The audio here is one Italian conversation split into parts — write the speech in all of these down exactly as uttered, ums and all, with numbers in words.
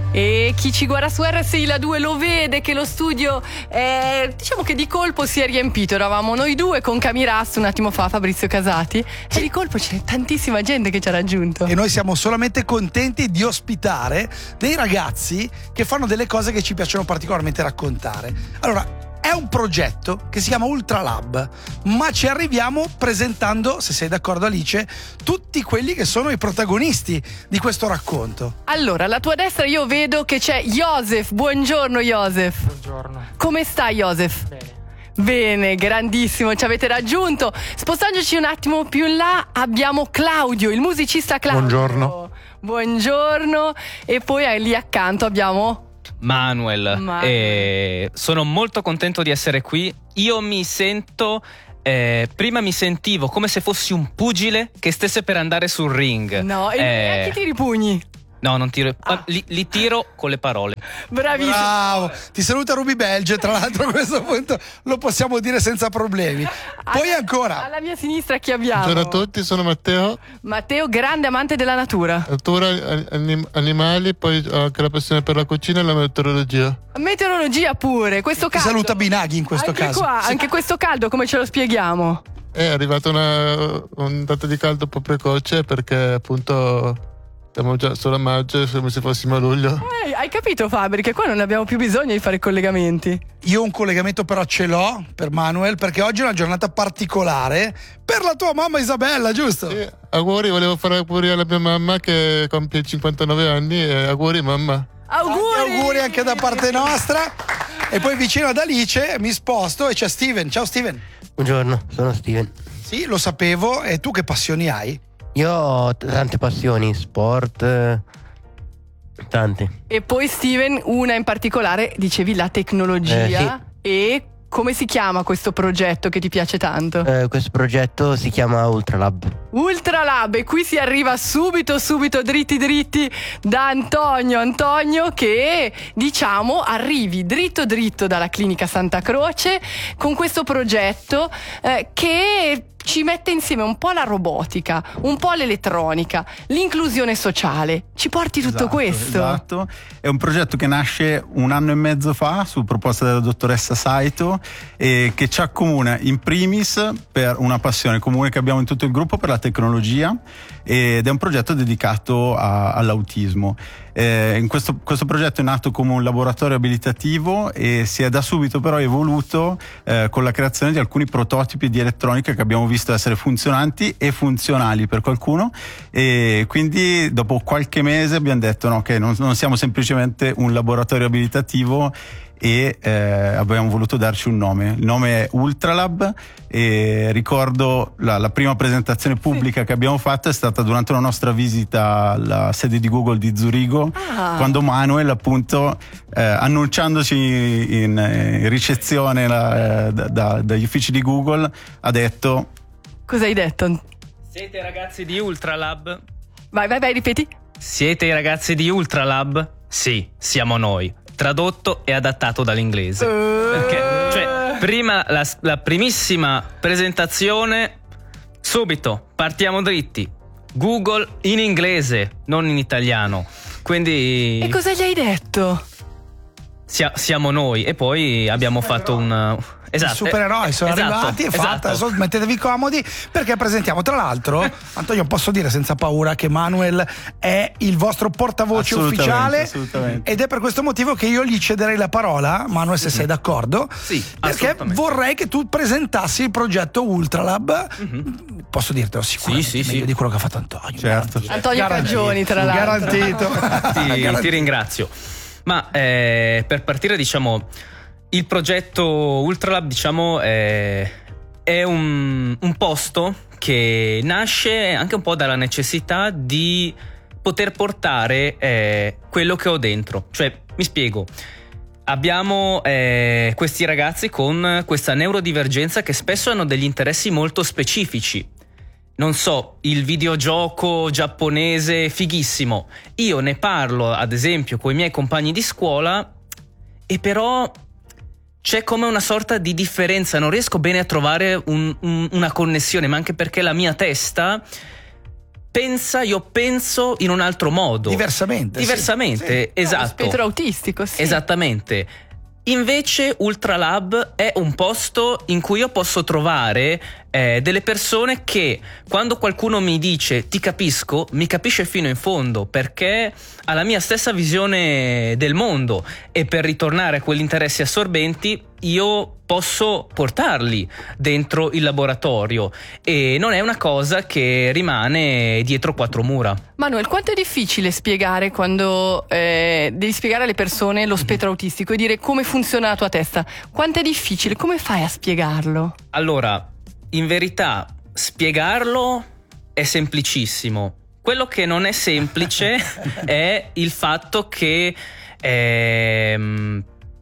E chi ci guarda su R S I La due lo vede che lo studio è, diciamo che di colpo si è riempito. Eravamo noi due con Camiras un attimo fa, Fabrizio Casati, e di colpo c'è tantissima gente che ci ha raggiunto. E noi siamo solamente contenti di ospitare dei ragazzi che fanno delle cose che ci piacciono particolarmente raccontare. Allora, è un progetto che si chiama Ultralab, ma ci arriviamo presentando, se sei d'accordo Alice, tutti quelli che sono i protagonisti di questo racconto. Allora, alla tua destra io vedo che c'è Joseph. Buongiorno Joseph. Buongiorno. Come stai Joseph? Bene. Bene, grandissimo, ci avete raggiunto. Spostandoci un attimo più in là abbiamo Claudio, il musicista Claudio. Buongiorno. Buongiorno. E poi lì accanto abbiamo Manuel, Manuel. Eh, sono molto contento di essere qui. Io mi sento eh, prima mi sentivo come se fossi un pugile che stesse per andare sul ring. No, e Eh, anche tiri i pugni. No, non tiro, Ah. li, li tiro con le parole. Bravissimo. Bravo, ti saluta Ruby Belge, tra l'altro a questo punto lo possiamo dire senza problemi. Poi Alla- ancora Alla mia sinistra chi abbiamo? Buongiorno a tutti, sono Matteo, Matteo, grande amante della natura. natura, anim- animali, poi ho anche la passione per la cucina e la meteorologia. Meteorologia pure, questo ti caldo. saluta Binaghi in questo anche caso. Qua, Sì. Anche questo caldo come ce lo spieghiamo? È arrivata una ondata di caldo un po' precoce perché appunto siamo già solo a maggio, è come se fossimo a luglio. Eh, hai capito Fabri che qua non abbiamo più bisogno di fare collegamenti. Io un collegamento però ce l'ho per Manuel, perché oggi è una giornata particolare per la tua mamma Isabella, giusto? Sì, auguri, volevo fare auguri alla mia mamma che compie cinquantanove anni e auguri mamma. Auguri! Tanti auguri anche da parte nostra. E poi vicino ad Alice mi sposto e c'è Steven. Ciao Steven. Buongiorno, sono Steven. Sì, lo sapevo. E tu che passioni hai? Io ho t- tante passioni, sport, eh, tante. E poi Steven, una in particolare, dicevi la tecnologia. E come si chiama questo progetto che ti piace tanto? Eh, questo progetto si chiama Ultralab. Ultralab, e qui si arriva subito, subito, dritti dritti da Antonio. Antonio che, diciamo, arrivi dritto dritto dalla clinica Santa Croce con questo progetto eh, che ci mette insieme un po' la robotica, un po' l'elettronica, l'inclusione sociale. Ci porti tutto Esatto, questo? Esatto, è un progetto che nasce un anno e mezzo fa su proposta della dottoressa Saito e che ci accomuna in primis per una passione comune che abbiamo in tutto il gruppo per la tecnologia, ed è un progetto dedicato a, all'autismo. Eh, in questo, questo progetto è nato come un laboratorio abilitativo e si è da subito però evoluto eh, con la creazione di alcuni prototipi di elettronica che abbiamo visto essere funzionanti e funzionali per qualcuno, e quindi dopo qualche mese abbiamo detto no, che non, non siamo semplicemente un laboratorio abilitativo, e eh, abbiamo voluto darci un nome. Il nome è Ultralab, e ricordo la, la prima presentazione pubblica sì. che abbiamo fatto è stata durante una nostra visita alla sede di Google di Zurigo, ah. quando Manuel appunto eh, annunciandoci in, in ricezione la, eh, da, da, dagli uffici di Google ha detto: cosa hai detto? Siete i ragazzi di Ultralab? Vai vai vai, ripeti. Siete i ragazzi di Ultralab? Sì, siamo noi. Tradotto e adattato dall'inglese. Uh... Perché, cioè, prima la, la primissima presentazione, subito partiamo dritti. Google in inglese, non in italiano. Quindi. E cosa gli hai detto? Sia, siamo noi. E poi abbiamo fatto un. Esatto, i supereroi sono esatto, arrivati e esatto. fatta. Adesso mettetevi comodi perché presentiamo. Tra l'altro, Antonio, posso dire senza paura che Manuel è il vostro portavoce assolutamente, ufficiale, assolutamente. ed è per questo motivo che io gli cederei la parola, Manuel, se sei d'accordo, sì, perché vorrei che tu presentassi il progetto Ultralab. Mm-hmm. Posso dirtelo sicuramente sì, sì, meglio sì. di quello che ha fatto Antonio. Certo. Antonio Caggioni, tra l'altro. Garantito. ti, Garantito. ti ringrazio. Ma eh, per partire, diciamo, il progetto Ultralab, diciamo, è, è un, un posto che nasce anche un po' dalla necessità di poter portare eh, quello che ho dentro. Cioè, mi spiego. Abbiamo eh, questi ragazzi con questa neurodivergenza che spesso hanno degli interessi molto specifici. Non so, il videogioco giapponese fighissimo. Io ne parlo, ad esempio, con i miei compagni di scuola, e però c'è come una sorta di differenza, non riesco bene a trovare un, un, una connessione, ma anche perché la mia testa pensa, io penso in un altro modo. Diversamente. Diversamente, sì. esatto. Lo spettro autistico, sì. Esattamente. Invece Ultralab è un posto in cui io posso trovare eh, delle persone che quando qualcuno mi dice ti capisco, mi capisce fino in fondo, perché ha la mia stessa visione del mondo, e per ritornare a quegli interessi assorbenti io posso portarli dentro il laboratorio, e non è una cosa che rimane dietro quattro mura. Manuel, quanto è difficile spiegare quando eh, devi spiegare alle persone lo spettro autistico e dire come funziona la tua testa? Quanto è difficile? Come fai a spiegarlo? Allora, in verità, spiegarlo è semplicissimo. Quello che non è semplice è il fatto che ehm,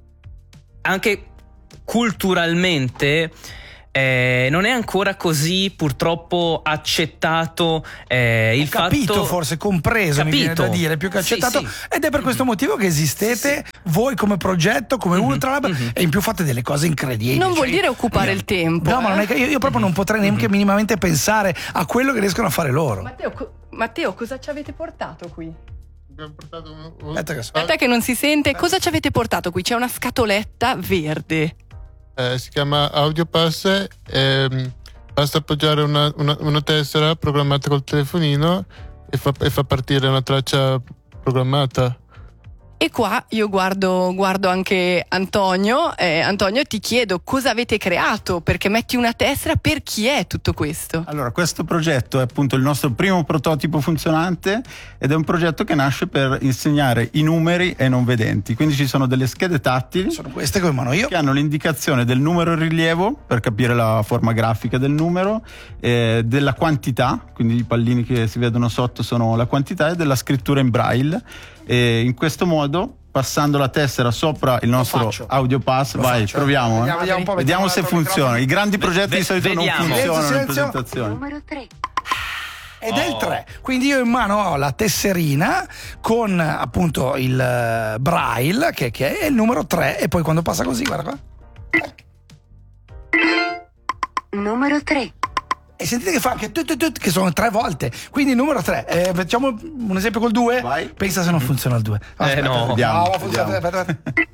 anche culturalmente eh, non è ancora così purtroppo accettato eh, il capito, fatto, forse compreso, capito. mi viene da dire, più che accettato, sì, sì. Ed è per questo motivo che esistete sì. voi come progetto, come mm-hmm. Ultralab, mm-hmm. e in più fate delle cose incredibili. Non cioè, vuol dire occupare io, il tempo. No, eh? ma non è che io, io proprio non potrei neanche mm-hmm. minimamente pensare a quello che riescono a fare loro. Matteo, co- Matteo cosa ci avete portato qui? Abbiamo portato un, un... Aspetta che so. Aspetta che non si sente. Cosa ci avete portato qui? C'è una scatoletta verde. Eh, si chiama AudioPass. E, basta appoggiare una, una, una tessera programmata col telefonino e fa, e fa partire una traccia programmata. E qua io guardo, guardo anche Antonio. Eh, Antonio, ti chiedo cosa avete creato, perché metti una tessera, per chi è tutto questo? Allora, questo progetto è appunto il nostro primo prototipo funzionante ed è un progetto che nasce per insegnare i numeri ai non vedenti. Quindi ci sono delle schede tattili. Sono queste come mano io. Che hanno l'indicazione del numero in rilievo per capire la forma grafica del numero, eh, della quantità, quindi i pallini che si vedono sotto sono la quantità, e della scrittura in braille. E in questo modo, passando la tessera sopra il nostro AudioPass, vai, faccio. proviamo. Vediamo, eh? vediamo un po', Vediamo se funziona. I grandi progetti Ve- di solito vediamo. non funzionano Silenzio, in silenzio. presentazioni. Numero tre. Ed è il Oh. tre. Quindi io in mano ho la tesserina con appunto il uh, braille che, che è il numero tre, e poi quando passa così, guarda qua. Numero tre. E sentite che fa anche tut tut tut, che sono tre volte. Quindi il numero tre. Eh, facciamo un esempio col due. Vai. Pensa se non funziona il due. Eh, no. Vediamo, No, funziona. vediamo. Aspetta, aspetta.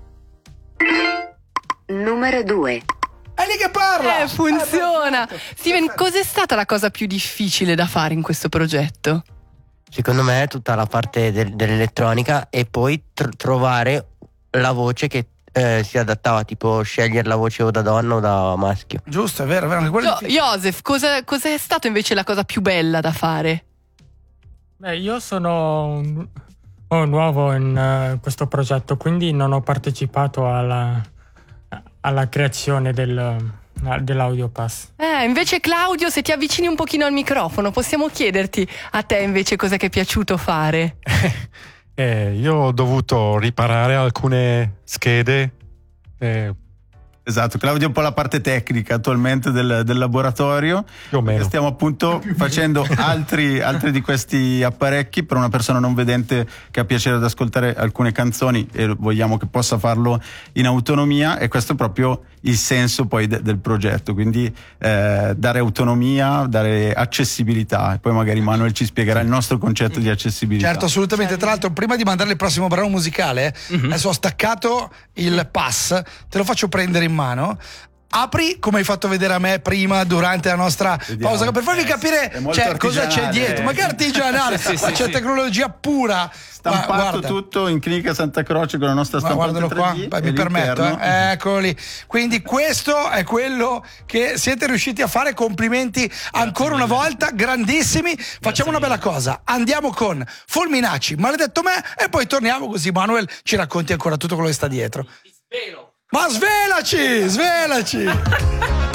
Numero due. È lì che parla. Eh, funziona. Eh, perfetto. Steven, Perfetto. cos'è stata la cosa più difficile da fare in questo progetto? Secondo me è tutta la parte del- dell'elettronica e poi tr- trovare la voce che eh, si adattava, tipo scegliere la voce o da donna o da maschio. Giusto, è vero, è vero. Anche quello è Jo- difficile. Joseph, cosa, cos'è stato invece la cosa più bella da fare? Beh, io sono un- oh, nuovo in eh, questo progetto, quindi non ho partecipato alla, alla creazione del, dell'AudioPass. Eh, invece Claudio, se ti avvicini un pochino al microfono, possiamo chiederti a te invece cosa che è piaciuto fare? Eh, io ho dovuto riparare alcune schede. eh, Esatto, Claudio è un po' la parte tecnica attualmente del, del laboratorio. Più o meno. Perché stiamo appunto facendo altri, altri di questi apparecchi per una persona non vedente che ha piacere ad ascoltare alcune canzoni e vogliamo che possa farlo in autonomia, e questo è proprio il senso poi de, del progetto, quindi eh, dare autonomia, dare accessibilità, e poi magari Manuel ci spiegherà il nostro concetto di accessibilità. Certo, assolutamente. Tra l'altro, prima di mandare il prossimo brano musicale, Mhm. adesso ho staccato il pass, te lo faccio prendere in mano. Apri come hai fatto vedere a me prima durante la nostra Vediamo. pausa, per farvi Eh, capire è molto cioè, cosa c'è artigianale, dietro. eh. Ma che artigianale, Sì, sì, ma sì, c'è sì. tecnologia pura. Stampato Ma guarda, tutto in Clinica Santa Croce con la nostra ma stampante guardalo qua, tre D beh, e mi permetto, l'interno. eh. Eccolo lì. Quindi questo è quello che siete riusciti a fare. Complimenti ancora una volta, grandissimi. Facciamo una bella cosa, andiamo con Fulminacci, Maledetto me, e poi torniamo, così Manuel ci racconti ancora tutto quello che sta dietro. Ma svelaci, svelaci.